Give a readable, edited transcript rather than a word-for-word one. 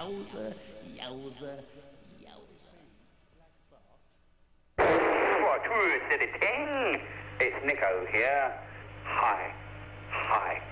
Yowza, yowza, yowza. What, who said it? It's Nico here. Hi.